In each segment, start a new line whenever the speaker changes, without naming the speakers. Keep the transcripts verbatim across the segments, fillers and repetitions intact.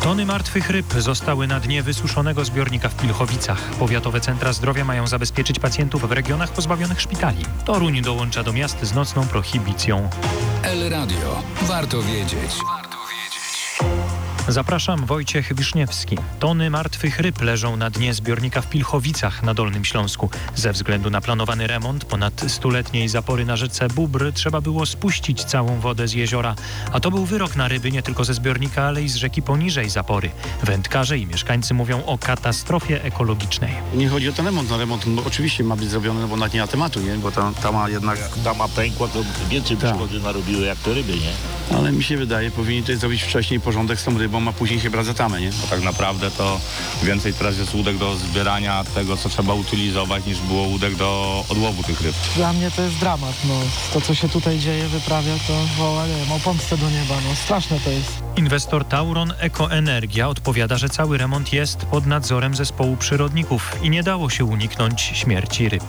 Tony martwych ryb zostały na dnie wysuszonego zbiornika w Pilchowicach. Powiatowe centra zdrowia mają zabezpieczyć pacjentów w regionach pozbawionych szpitali. Toruń dołącza do miast z nocną prohibicją.
El Radio. Warto wiedzieć.
Zapraszam, Wojciech Wiszniewski. Tony martwych ryb leżą na dnie zbiornika w Pilchowicach na Dolnym Śląsku. Ze względu na planowany remont ponad stuletniej zapory na rzece Bóbr trzeba było spuścić całą wodę z jeziora. A to był wyrok na ryby nie tylko ze zbiornika, ale i z rzeki poniżej zapory. Wędkarze i mieszkańcy mówią o katastrofie ekologicznej.
Nie chodzi o ten remont. No remont no, oczywiście ma być zrobiony, no, bo nawet nie ma tematu, nie? Bo ta, ta ma jednak...
Jak dama pękła, to więcej
Tak.
szkody narobiły jak te ryby, nie?
Ale mi się wydaje, powinien tutaj zrobić wcześniej porządek z tą rybą, a później się brać za tamę, nie?
Bo tak naprawdę to więcej teraz jest łódek do zbierania tego, co trzeba utylizować, niż było łódek do odłowu tych ryb.
Dla mnie to jest dramat, no. To, co się tutaj dzieje, wyprawia, to woła, nie wiem, o pomstę do nieba, no. Straszne to jest.
Inwestor Tauron Ekoenergia odpowiada, że cały remont jest pod nadzorem zespołu przyrodników i nie dało się uniknąć śmierci ryb.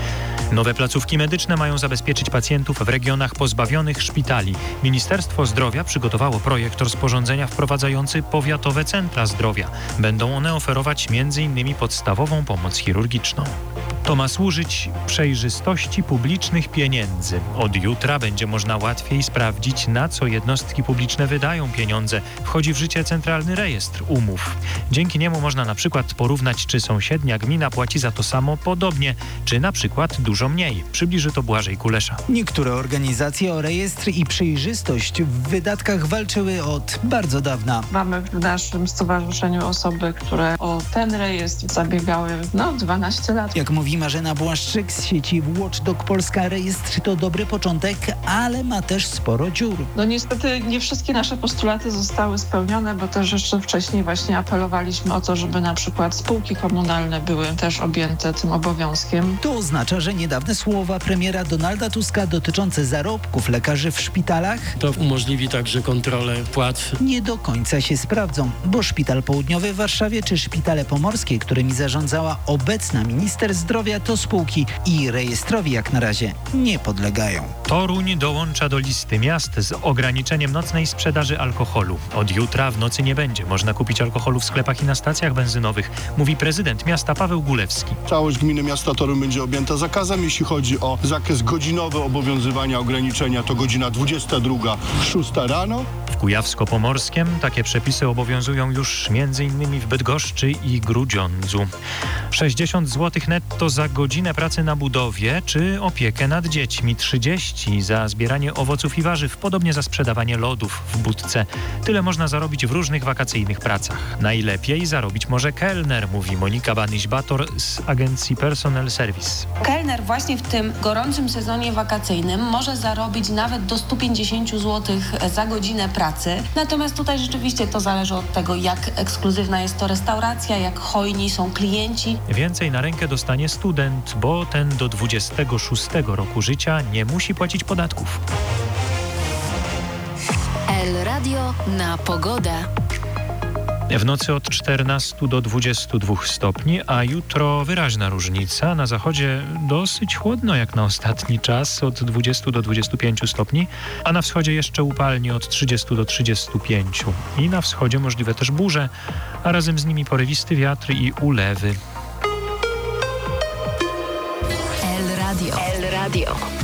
Nowe placówki medyczne mają zabezpieczyć pacjentów w regionach pozbawionych szpitali. Ministerstwo Zdrowia przygotowało projekt rozporządzenia wprowadzający powiatowe centra zdrowia. Będą one oferować między innymi podstawową pomoc chirurgiczną. To ma służyć przejrzystości publicznych pieniędzy. Od jutra będzie można łatwiej sprawdzić, na co jednostki publiczne wydają pieniądze. Wchodzi w życie centralny rejestr umów. Dzięki niemu można na przykład porównać, czy sąsiednia gmina płaci za to samo podobnie, czy na przykład dużo mniej. Przybliży to Błażej Kulesza.
Niektóre organizacje o rejestr i przejrzystość w wydatkach walczyły od bardzo dawna.
Mamy w naszym stowarzyszeniu osoby, które o ten rejestr zabiegały no dwanaście lat.
Jak mówi Marzena Błaszczyk z sieci Watchdog Polska, rejestr to dobry początek, ale ma też sporo dziur.
No niestety nie wszystkie nasze postulaty zostały spełnione, bo też jeszcze wcześniej właśnie apelowaliśmy o to, żeby na przykład spółki komunalne były też objęte tym obowiązkiem.
To oznacza, że niedawne słowa premiera Donalda Tuska dotyczące zarobków lekarzy w szpitalach
To umożliwi także kontrolę płac.
nie do końca się sprawdzą, bo Szpital Południowy w Warszawie czy szpitale pomorskie, którymi zarządzała obecna minister zdrowia, to spółki i rejestrowi jak na razie nie podlegają.
Toruń dołącza do listy miast z ograniczeniem nocnej sprzedaży alkoholu. Od jutra w nocy nie będzie można kupić alkoholu w sklepach i na stacjach benzynowych, mówi prezydent miasta Paweł Gulewski.
Całość gminy miasta Toruń będzie objęta zakazem. Jeśli chodzi o zakres godzinowy obowiązywania ograniczenia, to godzina dwudziesta druga, szósta rano.
W Kujawsko-Pomorskiem takie przepisy obowiązują już m.in. w Bydgoszczy i Grudziądzu. sześćdziesiąt złotych netto za godzinę pracy na budowie czy opiekę nad dziećmi, trzydzieści za zbieranie owoców i warzyw, podobnie za sprzedawanie lodów w budce. Tyle można zarobić w różnych wakacyjnych pracach. Najlepiej zarobić może kelner, mówi Monika Banyś-Bator z agencji Personal Service.
Kelner właśnie w tym gorącym sezonie wakacyjnym może zarobić nawet do stu pięćdziesięciu złotych za godzinę pracy. Natomiast tutaj rzeczywiście to zależy od tego, jak ekskluzywna jest to restauracja, jak hojni są klienci.
Więcej na rękę dostanie student, bo ten do dwudziestego szóstego roku życia nie musi płacić podatków.
El Radio na pogodę.
W nocy od czternastu do dwudziestu dwóch stopni, a jutro wyraźna różnica. Na zachodzie dosyć chłodno jak na ostatni czas, od dwudziestu do dwudziestu pięciu stopni, a na wschodzie jeszcze upalnie od trzydziestu do trzydziestu pięciu. I na wschodzie możliwe też burze, a razem z nimi porywisty wiatr i ulewy.
El Radio. El Radio.